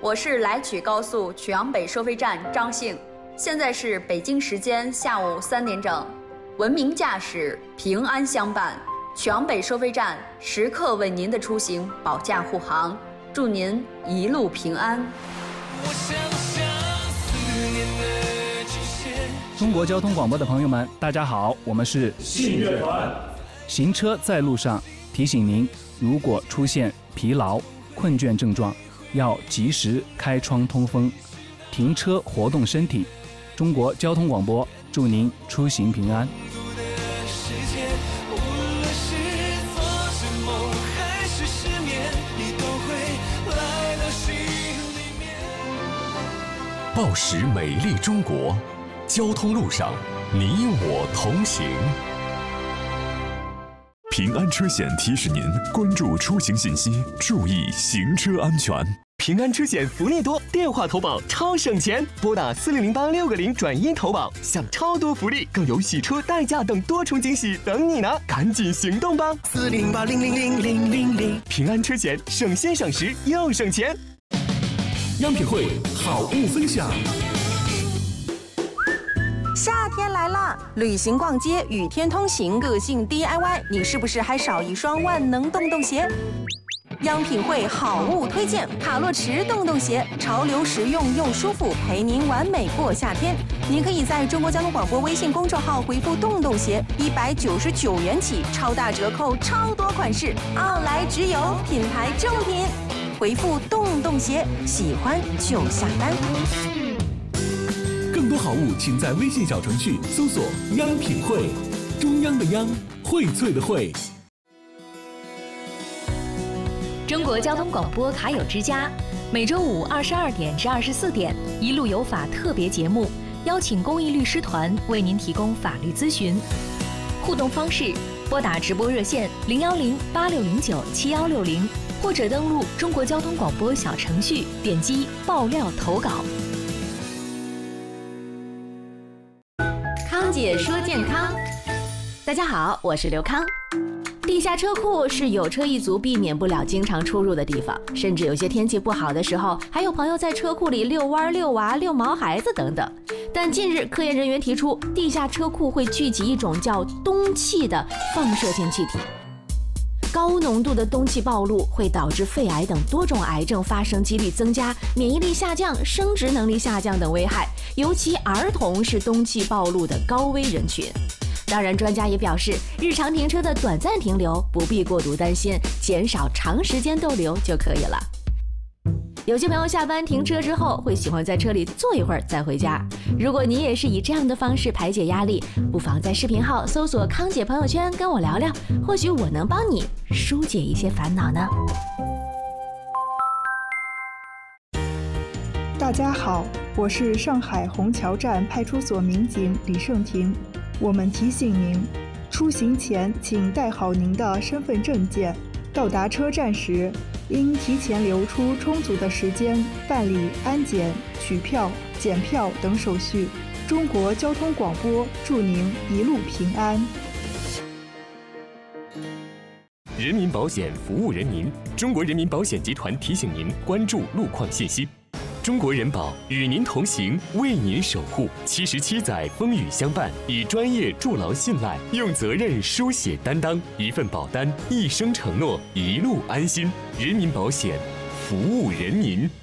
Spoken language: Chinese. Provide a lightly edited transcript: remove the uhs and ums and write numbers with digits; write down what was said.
我是来曲高速曲阳北收费站张幸，现在是北京时间下午3点整。文明驾驶，平安相伴，曲阳北收费站时刻为您的出行保驾护航，祝您一路平安。 中国交通广播的朋友们，大家好，我们是信乐团。 行车在路上，提醒您，如果出现疲劳、困倦症状，要及时开窗通风，停车活动身体。中国交通广播祝您出行平安。 报时美丽中国，交通路上，你我同行。 平安车险提示您关注出行信息，注意行车安全。 平安车险福利多，电话投保超省钱，拨打4008-6个0转1投保，享超多福利，更有洗车、代驾等多重惊喜等你拿，赶紧行动吧！4008-0000000，平安车险省心省时又省钱。 央品汇好物分享。 夏天来了，旅行逛街与天同行，个性 DIY， 你是不是还少一双万能洞洞鞋？央品汇好物推荐卡洛驰洞洞鞋，潮流实用又舒服，陪您完美过夏天。您可以在中国交通广播微信公众号回复洞洞鞋，199元起，超大折扣，超多款式，奥莱直邮，品牌正品。回复洞洞鞋，喜欢就下单。 更多好物，请在微信小程序搜索“央品汇”，中央的央，荟萃的荟。 中国交通广播卡友之家，每周五22点至24点，一路有法特别节目，邀请公益律师团为您提供法律咨询。互动方式：拨打直播热线010-8609-7160，或者登录中国交通广播小程序，点击爆料投稿。 康姐说健康，大家好，我是刘康。地下车库是有车一族避免不了经常出入的地方，甚至有些天气不好的时候，还有朋友在车库里遛弯、遛娃、遛毛孩子等等。但近日，科研人员提出，地下车库会聚集一种叫氡气的放射性气体。高浓度的氡气暴露会导致肺癌等多种癌症发生几率增加、免疫力下降、生殖能力下降等危害，尤其儿童是氡气暴露的高危人群。当然，专家也表示，日常停车的短暂停留不必过度担心，减少长时间逗留就可以了。有些朋友下班停车之后会喜欢在车里坐一会儿再回家，如果你也是以这样的方式排解压力，不妨在视频号搜索康姐朋友圈跟我聊聊，或许我能帮你疏解一些烦恼呢。 大家好，我是上海虹桥站派出所民警李胜婷。我们提醒您，出行前请带好您的身份证件，到达车站时应提前留出充足的时间办理安检、取票、检票等手续。中国交通广播祝您一路平安。 人民保险服务人民，中国人民保险集团提醒您关注路况信息。中国人保与您同行，为您守护，77载风雨相伴，以专业筑牢信赖，用责任书写担当，一份保单，一生承诺，一路安心。人民保险，服务人民。